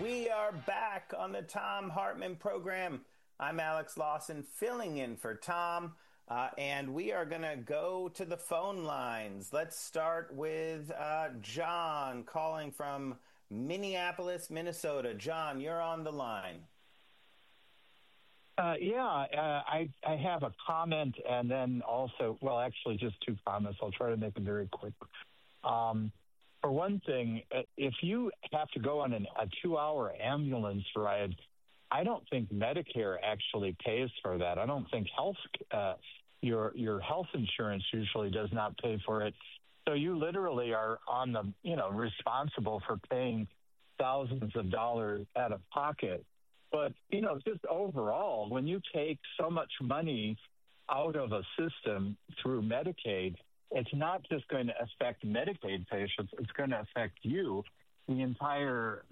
We are back on the Thom Hartmann program. I'm Alex Lawson, filling in for Tom, and we are going to go to the phone lines. Let's start with John calling from Minneapolis, Minnesota. John, you're on the line. I have a comment and then also, well, actually just two comments. I'll try to make them very quick. For one thing, if you have to go on a 2-hour ambulance ride, I don't think Medicare actually pays for that. I don't think your health insurance usually does not pay for it. So you literally are on the, responsible for paying thousands of dollars out of pocket. But, just overall, when you take so much money out of a system through Medicaid, it's not just going to affect Medicaid patients. It's going to affect you, the entire,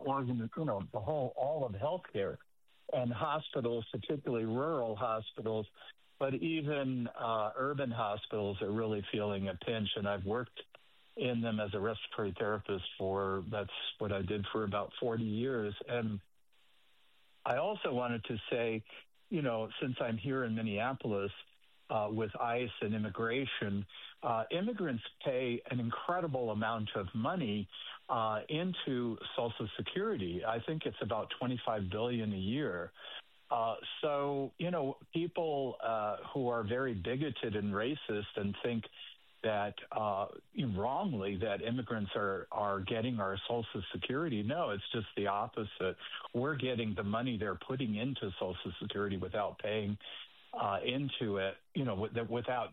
all of healthcare and hospitals, particularly rural hospitals, but even urban hospitals are really feeling a pinch. And I've worked in them as a respiratory therapist that's what I did for about 40 years. And I also wanted to say, since I'm here in Minneapolis with ICE and immigration, immigrants pay an incredible amount of money into Social Security. I think it's about $25 billion a year. So, people who are very bigoted and racist and think that wrongly that immigrants are getting our Social Security. No, it's just the opposite. We're getting the money they're putting into Social Security without paying into it, without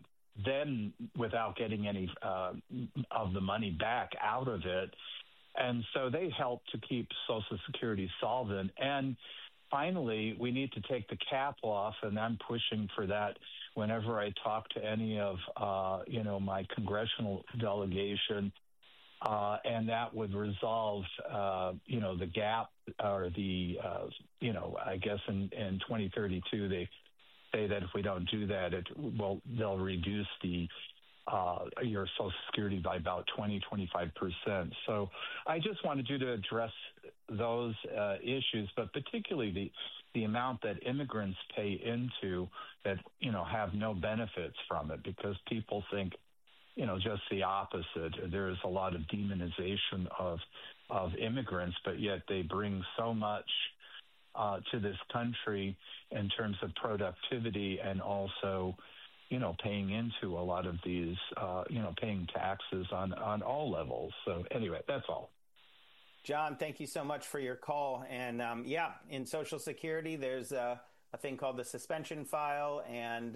getting any of the money back out of it. And so they help to keep Social Security solvent. And finally, we need to take the cap off, and I'm pushing for that whenever I talk to any of, my congressional delegation, and that would resolve, the gap or I guess in 2032, they say that if we don't do that, they'll reduce your Social Security by about 25%. So I just wanted you to address those issues, but particularly the amount that immigrants pay into that, have no benefits from it, because people think, just the opposite. There's a lot of demonization of immigrants, but yet they bring so much to this country in terms of productivity and also, paying into a lot of these, paying taxes on all levels. So anyway, that's all. John, thank you so much for your call. And in Social Security, there's a thing called the suspension file, and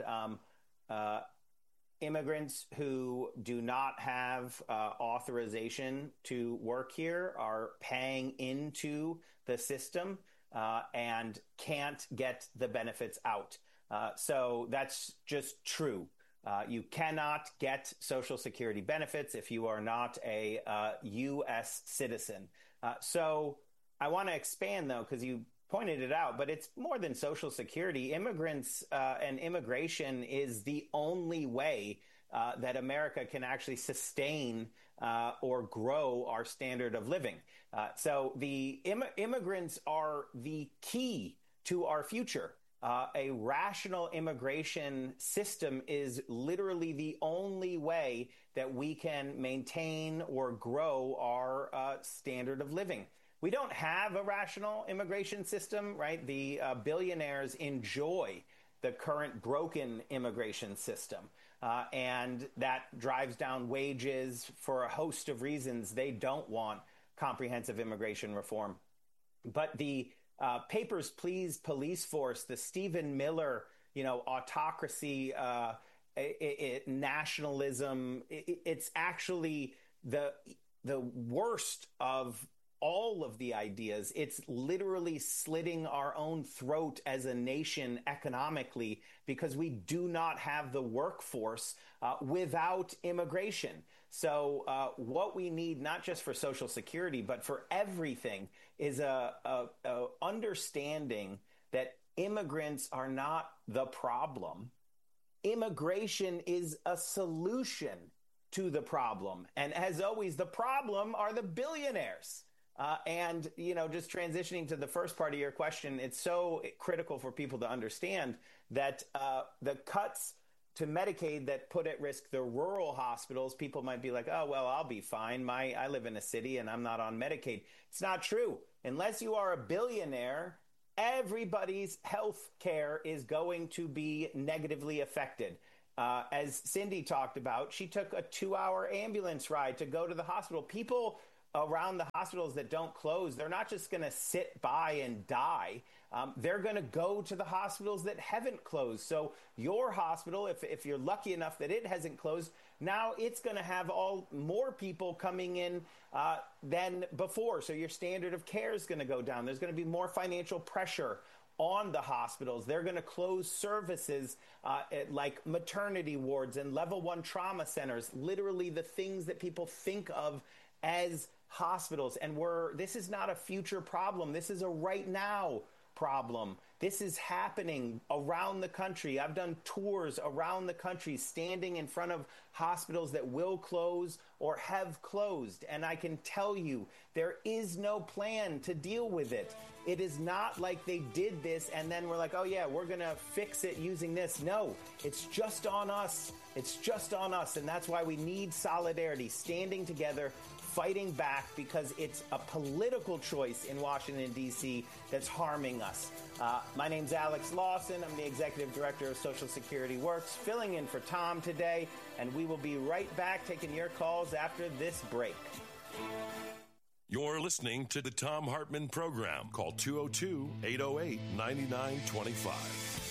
immigrants who do not have authorization to work here are paying into the system and can't get the benefits out. So that's just true. You cannot get Social Security benefits if you are not a U.S. citizen. So I want to expand, though, because you pointed it out, but it's more than Social Security. Immigrants and immigration is the only way that America can actually sustain or grow our standard of living. So the immigrants are the key to our future. A rational immigration system is literally the only way that we can maintain or grow our standard of living. We don't have a rational immigration system, right? The billionaires enjoy the current broken immigration system, and that drives down wages for a host of reasons. They don't want comprehensive immigration reform. But the Papers, Please police force, the Stephen Miller, autocracy, nationalism, it's actually the worst of all of the ideas. It's literally slitting our own throat as a nation economically because we do not have the workforce without immigration. So what we need, not just for Social Security, but for everything, is a understanding that immigrants are not the problem. Immigration is a solution to the problem. And as always, the problem are the billionaires. And, just transitioning to the first part of your question, it's so critical for people to understand that the cuts to Medicaid that put at risk the rural hospitals, people might be like, oh, well, I'll be fine. I live in a city and I'm not on Medicaid. It's not true. Unless you are a billionaire, everybody's health care is going to be negatively affected. As Cindy talked about, she took a 2-hour ambulance ride to go to the hospital. People around the hospitals that don't close, they're not just going to sit by and die. They're going to go to the hospitals that haven't closed. So your hospital, if you're lucky enough that it hasn't closed, now it's going to have more people coming in than before. So your standard of care is going to go down. There's going to be more financial pressure on the hospitals. They're going to close services like maternity wards and level 1 trauma centers, literally the things that people think of as hospitals. And this is not a future problem. This is a right now problem. This is happening around the country. I've done tours around the country, standing in front of hospitals that will close or have closed. And I can tell you, there is no plan to deal with it. It is not like they did this and then we're like, oh yeah, we're going to fix it using this. No, it's just on us. It's just on us. And that's why we need solidarity, standing together, fighting back, because it's a political choice in Washington, D.C. that's harming us. My name's Alex Lawson. I'm the Executive Director of Social Security Works, filling in for Tom today, and we will be right back taking your calls after this break. You're listening to the Thom Hartmann Program. Call 202-808-9925.